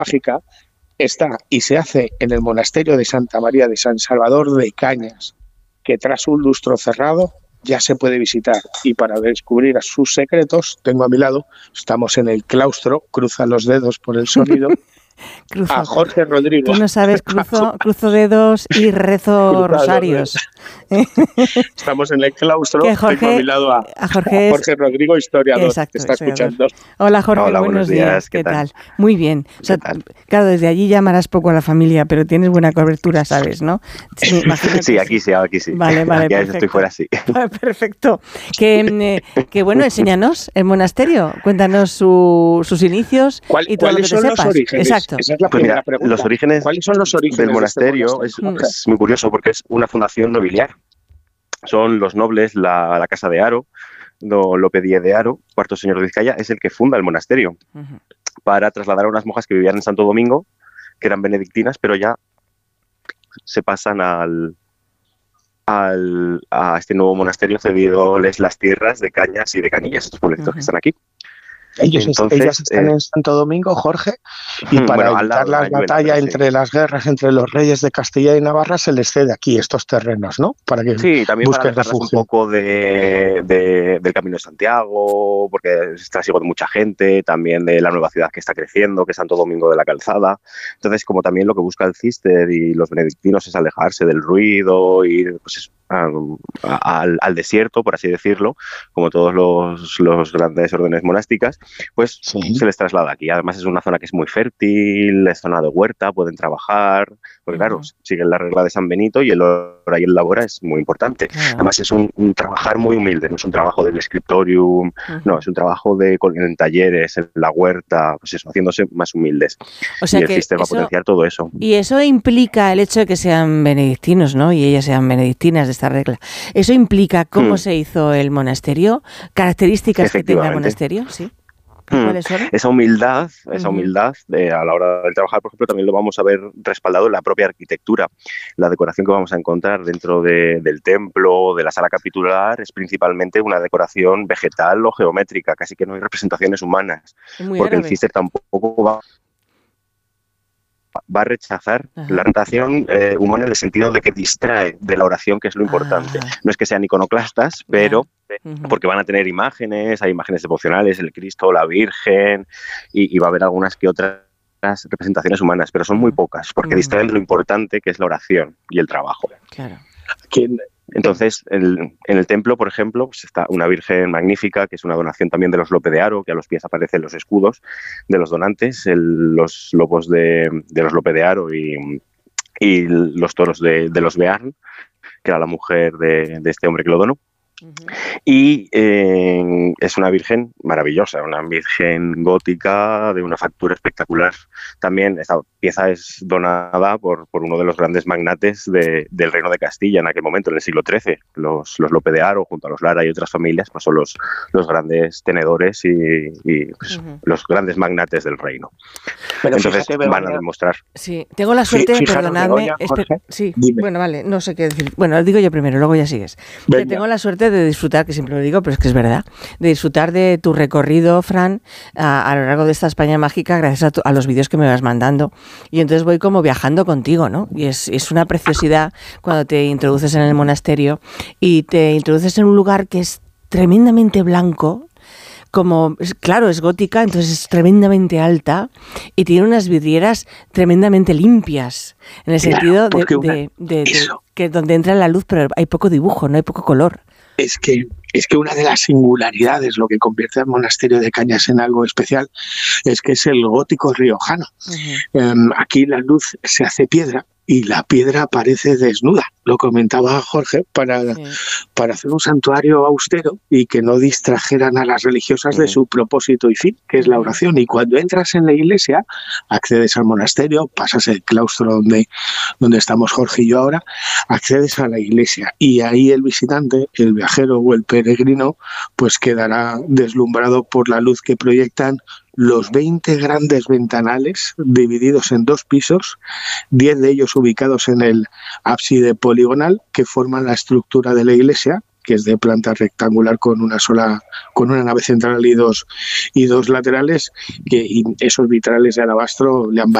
mágica está y se hace en el monasterio de Santa María de San Salvador de Cañas, que tras un lustro cerrado ya se puede visitar. Y para descubrir sus secretos, tengo a mi lado, estamos en el claustro, cruza los dedos por el sonido, a Jorge Rodrigo. Tú no sabes, cruzo dedos y rezo rosarios. Estamos en el claustro, Jorge, tengo a mi lado a Jorge Rodrigo, historiador, exacto, que está escuchando. Hola Jorge, hola, buenos días. ¿Qué tal? Muy bien. O sea, claro, desde allí llamarás poco a la familia, pero tienes buena cobertura, ¿sabes, no? Sí, aquí sí. Vale, aquí estoy fuera, sí. Perfecto. Que bueno, enséñanos el monasterio, cuéntanos sus inicios y todo lo que te sepas. Los orígenes? Exacto. Esa es la primera pregunta. Los orígenes, ¿cuáles son los orígenes del monasterio? Es muy curioso porque es una fundación nobiliaria. Son los nobles, la casa de Haro, Lope Díez de Haro, cuarto señor de Vizcaya, es el que funda el monasterio para trasladar a unas monjas que vivían en Santo Domingo, que eran benedictinas, pero ya se pasan a este nuevo monasterio, cediéndoles las tierras de Cañas y de Canillas, estos pueblitos que están aquí. Ellas están en Santo Domingo, Jorge, y para evitar la batalla entre las guerras entre los reyes de Castilla y Navarra se les cede aquí estos terrenos, ¿no? Para que también busquen para refugio. Un poco del Camino de Santiago, porque está trasiego de mucha gente, también de la nueva ciudad que está creciendo, que es Santo Domingo de la Calzada. Entonces, como también lo que busca el Cister y los benedictinos es alejarse del ruido y pues al desierto, por así decirlo, como todos los grandes órdenes monásticas, pues se les traslada aquí. Además es una zona que es muy fértil, es zona de huerta, pueden trabajar, porque claro, siguen la regla de San Benito y el hora y el labora es muy importante. Además es un trabajar muy humilde, no es un trabajo del scriptorium, no, es un trabajo en talleres, en la huerta, pues eso, haciéndose más humildes. O sea, y el Cister va a potenciar todo eso. Y eso implica el hecho de que sean benedictinos, ¿no? Y ellas sean benedictinas de esta regla. ¿Eso implica cómo se hizo el monasterio? ¿Características que tenga el monasterio? Sí. ¿Cuáles son? Esa humildad a la hora de trabajar, por ejemplo, también lo vamos a ver respaldado en la propia arquitectura. La decoración que vamos a encontrar dentro del templo, de la sala capitular, es principalmente una decoración vegetal o geométrica, casi que no hay representaciones humanas, porque el Cister tampoco va a rechazar la representación humana en el sentido de que distrae de la oración, que es lo importante. No es que sean iconoclastas, pero porque van a tener imágenes, hay imágenes devocionales, el Cristo, la Virgen, y va a haber algunas que otras representaciones humanas, pero son muy pocas, porque distraen de lo importante que es la oración y el trabajo. Claro. Entonces, en el templo, por ejemplo, pues está una Virgen magnífica, que es una donación también de los Lope de Haro, que a los pies aparecen los escudos de los donantes, los lobos de los Lope de Haro y los toros de los Bearn, que era la mujer de este hombre que lo donó. Y es una virgen maravillosa, una virgen gótica de una factura espectacular. También esta pieza es donada por uno de los grandes magnates del Reino de Castilla en aquel momento, en el siglo XIII. Los Lope de Haro, junto a los Lara y otras familias, pues son los grandes tenedores y pues, los grandes magnates del reino. Pero entonces van a demostrar. Sí, tengo la suerte, perdonadme. Bueno, vale, no sé qué decir. Bueno, digo yo primero, luego ya sigues. Tengo la suerte de disfrutar, que siempre lo digo, pero es que es verdad, de disfrutar de tu recorrido, Fran, a lo largo de esta España mágica, gracias a los vídeos que me vas mandando. Y entonces voy como viajando contigo, ¿no? Y es una preciosidad cuando te introduces en el monasterio y te introduces en un lugar que es tremendamente blanco, como, claro, es gótica, entonces es tremendamente alta y tiene unas vidrieras tremendamente limpias, en el sentido de que donde entra la luz, pero hay poco dibujo, no hay poco color. Es que una de las singularidades, lo que convierte al monasterio de Cañas en algo especial, es que es el gótico riojano. Aquí la luz se hace piedra y la piedra aparece desnuda. Lo comentaba Jorge, para hacer un santuario austero y que no distrajeran a las religiosas de su propósito y fin, que es la oración. Y cuando entras en la iglesia, accedes al monasterio, pasas el claustro donde estamos Jorge y yo ahora, accedes a la iglesia y ahí el visitante, el viajero o el peregrino, pues quedará deslumbrado por la luz que proyectan los 20 grandes ventanales divididos en 2 pisos, 10 de ellos ubicados en el ábside poligonal que forman la estructura de la iglesia, que es de planta rectangular con una nave central y dos laterales, y esos vitrales de alabastro le han